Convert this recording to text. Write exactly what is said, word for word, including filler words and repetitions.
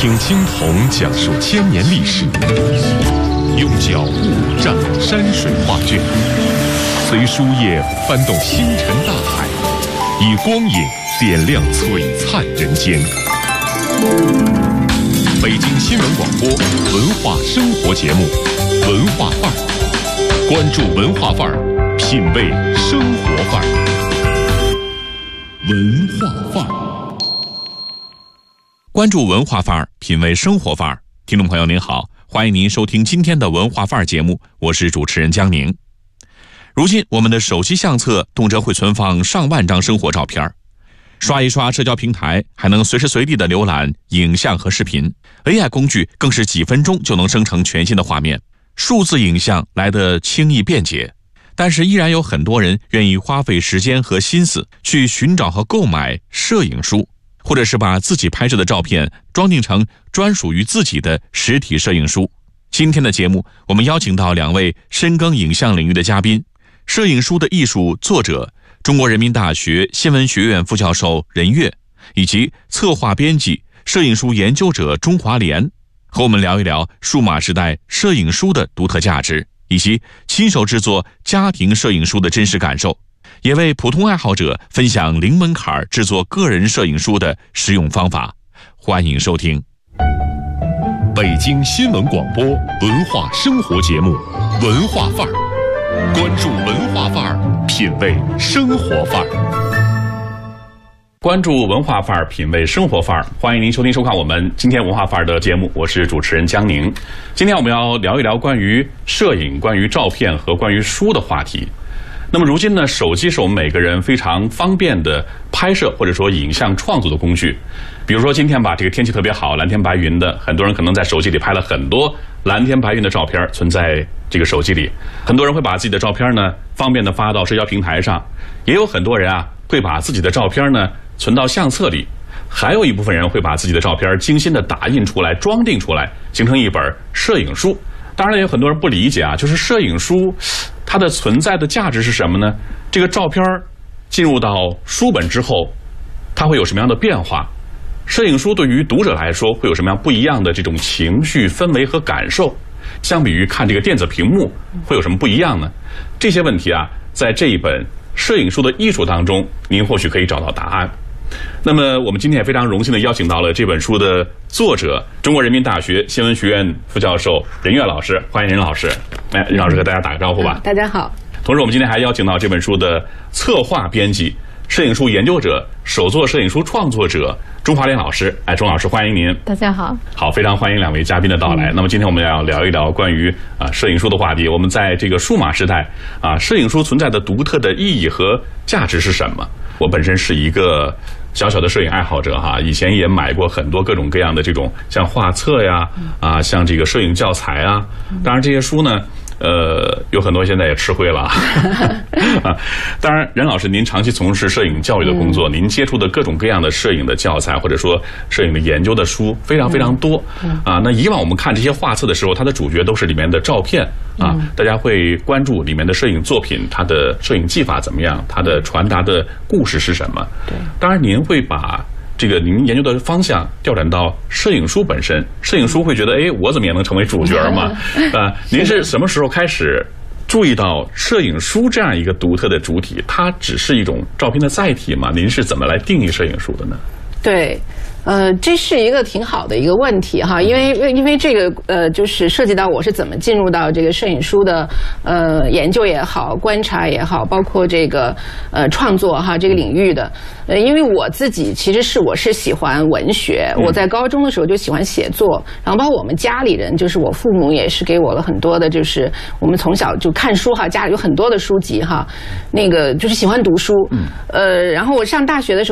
听青铜讲述千年历史，用脚步蘸山水画卷，随书页翻动星辰大海，以光影点亮璀璨人间。北京新闻广播文化生活节目《文化范儿》，关注文化范儿，品味生活范儿。文化范儿。关注文化范儿，品味生活范儿。听众朋友您好，欢迎您收听今天的文化范儿节目，我是主持人江宁。如今我们的手机相册动辄会存放上万张生活照片，刷一刷社交平台还能随时随地的浏览影像和视频， A I 工具更是几分钟就能生成全新的画面，数字影像来得轻易便捷。但是依然有很多人愿意花费时间和心思去寻找和购买摄影书，或者是把自己拍摄的照片装订成专属于自己的实体摄影书。今天的节目，我们邀请到两位深耕影像领域的嘉宾，摄影书的艺术作者，中国人民大学新闻学院副教授任悦，以及策划编辑、摄影书研究者钟华莲，和我们聊一聊数码时代摄影书的独特价值，以及亲手制作家庭摄影书的真实感受，也为普通爱好者分享零门槛制作个人摄影书的实用方法。欢迎收听北京新闻广播文化生活节目《文化范儿》，关注文化范儿，品味生活范儿。关注文化范儿，品味生活范儿，欢迎您收听收看我们今天文化范儿的节目，我是主持人江宁。今天我们要聊一聊关于摄影、关于照片和关于书的话题。那么如今呢，手机是我们每个人非常方便的拍摄或者说影像创作的工具。比如说今天吧，这个天气特别好，蓝天白云的，很多人可能在手机里拍了很多蓝天白云的照片存在这个手机里。很多人会把自己的照片呢方便的发到社交平台上，也有很多人啊会把自己的照片呢存到相册里，还有一部分人会把自己的照片精心的打印出来，装订出来，形成一本摄影书。当然也有很多人不理解啊，就是摄影书它的存在的价值是什么呢？这个照片进入到书本之后，它会有什么样的变化？摄影书对于读者来说会有什么样不一样的这种情绪氛围和感受？相比于看这个电子屏幕会有什么不一样呢？这些问题啊，在这一本摄影书的艺术当中，您或许可以找到答案。那么我们今天也非常荣幸的邀请到了这本书的作者，中国人民大学新闻学院副教授任悦老师，欢迎任老师。来，任老师和大家打个招呼吧。 大家好。 同时我们今天还邀请到这本书的策划编辑、摄影书研究者、手作摄影书创作者钟华莲老师。哎，钟老师，欢迎您。 大家好。 好，非常欢迎两位嘉宾的到来。嗯、那么今天我们要聊一聊关于啊摄影书的话题。我们在这个数码时代啊，摄影书存在的独特的意义和价值是什么？我本身是一个小小的摄影爱好者哈，以前也买过很多各种各样的这种像画册呀，啊，像这个摄影教材啊。当然这些书呢，呃，有很多现在也吃灰了啊。当然，任老师您长期从事摄影教育的工作，嗯、您接触的各种各样的摄影的教材或者说摄影的研究的书非常非常多、嗯嗯、啊。那以往我们看这些画册的时候，它的主角都是里面的照片啊，嗯、大家会关注里面的摄影作品，它的摄影技法怎么样，它的传达的故事是什么。对，当然您会把这个您研究的方向调转到摄影书本身，摄影书会觉得，哎，我怎么也能成为主角嘛？啊，您是什么时候开始注意到摄影书这样一个独特的主体，它只是一种照片的载体吗？您是怎么来定义摄影书的呢？ 对。呃，这是一个挺好的一个问题哈，因为因为这个呃，就是涉及到我是怎么进入到这个摄影书的呃研究也好，观察也好，包括这个呃创作哈这个领域的。呃，因为我自己其实是我是喜欢文学，我在高中的时候就喜欢写作，然后包括我们家里人，就是我父母也是给我了很多的，就是我们从小就看书哈，家里有很多的书籍哈，那个就是喜欢读书。呃，然后我上大学的时候。